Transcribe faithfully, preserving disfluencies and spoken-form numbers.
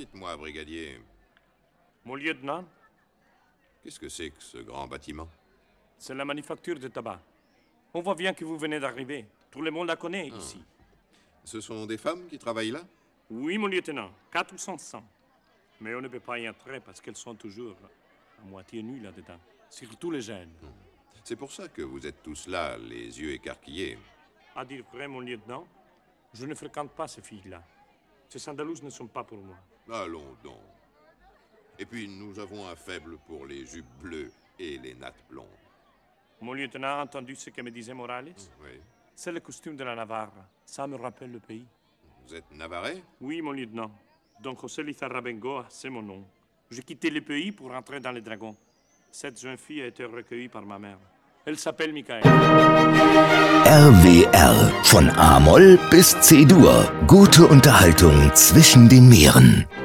Dites-moi, brigadier, Mon lieutenant, qu'est-ce que c'est que ce grand bâtiment? c'est la manufacture de tabac. On voit bien que vous venez d'arriver. Tout le monde la connaît Ah. ici. Ce sont des femmes qui travaillent là? Oui, mon lieutenant, quatre ou cinq cents. Mais on ne peut pas y entrer parce qu'elles sont toujours à moitié nues là-dedans. Surtout les jeunes. C'est pour ça que vous êtes tous là, les yeux écarquillés. À dire vrai, mon lieutenant, je ne fréquente pas ces filles-là. Ces sandalouses ne sont pas pour moi. Allons donc. Et puis, nous avons un faible pour les jupes bleues et les nattes blondes. Mon lieutenant a entendu ce que me disait Morales? Oui. C'est le costume de la Navarre. Ça me rappelle le pays. Vous êtes navarrais? Oui, mon lieutenant. Don José Lizarrabengoa, c'est mon nom. J'ai quitté le pays pour rentrer dans les dragons. Cette jeune fille a été recueillie par ma mère. Elle s'appelle Michael. R W R. Von A-Moll bis C-Dur. Gute Unterhaltung zwischen den Meeren.